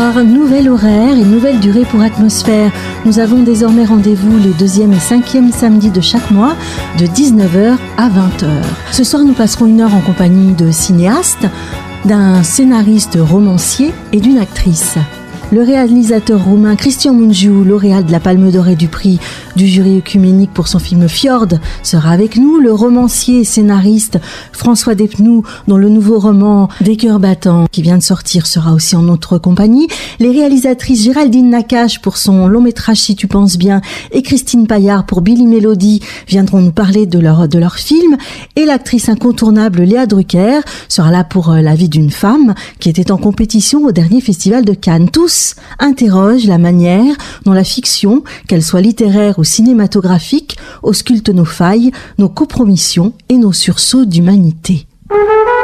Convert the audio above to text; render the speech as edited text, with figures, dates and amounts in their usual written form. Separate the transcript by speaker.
Speaker 1: soir, nouvel horaire et nouvelle durée pour Atmosphère. Nous avons désormais rendez-vous les 2e et 5e samedis de chaque mois, de 19h à 20h. Ce soir, nous passerons une heure en compagnie de cinéastes, d'un scénariste romancier et d'une actrice. Le réalisateur roumain Cristian Mungiu, lauréat de la Palme d'Or et du prix du jury œcuménique pour son film Fjord, sera avec nous. Le romancier et scénariste François Despnous, dont le nouveau roman Des cœurs battants qui vient de sortir, sera aussi en notre compagnie. Les réalisatrices Géraldine Nakache pour son long métrage Si tu penses bien et Christine Paillard pour Billy Mélodie viendront nous parler de leur film. Et l'actrice incontournable Léa Drucker sera là pour La vie d'une femme qui était en compétition au dernier festival de Cannes. Tous interrogent la manière dont la fiction, qu'elle soit littéraire ou cinématographique, ausculte nos failles, nos compromissions et nos sursauts d'humanité.